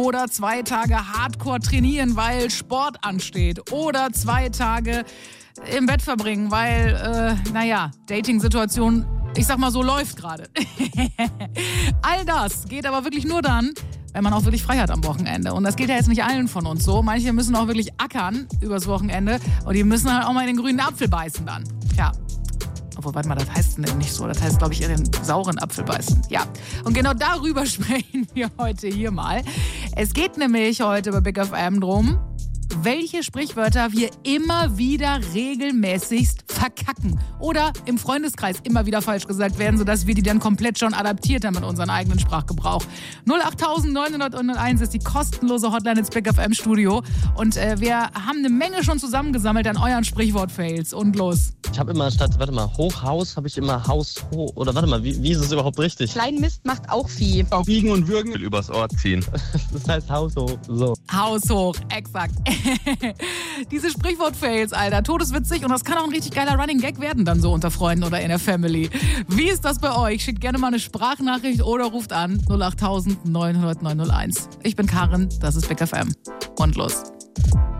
Oder 2 Tage Hardcore trainieren, weil Sport ansteht. Oder 2 Tage im Bett verbringen, weil, Dating-Situation, ich sag mal so, läuft gerade. All das geht aber wirklich nur dann, wenn man auch wirklich frei hat am Wochenende. Und das geht ja jetzt nicht allen von uns so. Manche müssen auch wirklich ackern übers Wochenende und die müssen halt auch mal in den grünen Apfel beißen dann. Tja. Obwohl, warte mal, das heißt nicht so. Das heißt, glaube ich, in den sauren Apfel beißen. Ja, und genau darüber sprechen wir heute hier mal. Es geht nämlich heute bei Big FM drum, welche Sprichwörter wir immer wieder regelmäßigst verkacken oder im Freundeskreis immer wieder falsch gesagt werden, sodass wir die dann komplett schon adaptiert haben mit unserem eigenen Sprachgebrauch. 08901 ist die kostenlose Hotline ins Big FM Studio und wir haben eine Menge schon zusammengesammelt an euren Sprichwort-Fails. Und los. Ich habe immer statt, Hochhaus, habe ich immer Haus hoch. Oder wie ist es überhaupt richtig? Kleinmist macht auch Vieh. Auf Biegen und Würgen übers Ohr ziehen. Das heißt Haus hoch, so. Haus hoch, exakt. Diese Sprichwort-Fails, Alter, todeswitzig und das kann auch ein richtig geiler Running Gag werden dann so unter Freunden oder in der Family. Wie ist das bei euch? Schickt gerne mal eine Sprachnachricht oder ruft an 08900 901. Ich bin Karin, das ist Big FM. Und los.